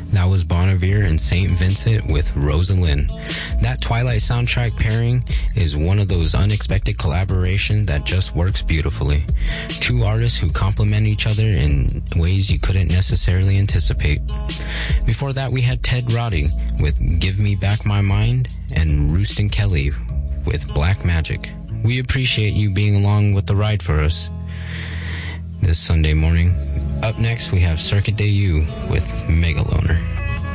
That was Bon Iver and St. Vincent with Rosalind. That Twilight soundtrack pairing is one of those unexpected collaborations that just works beautifully. Two artists who complement each other in ways you couldn't necessarily anticipate. Before that, we had Ted Roddy with Give Me Back My Mind and Rooston Kelly with Black Magic. We appreciate you being along with the ride for us this Sunday morning. Up next, we have Circuit Day U with Megaloner.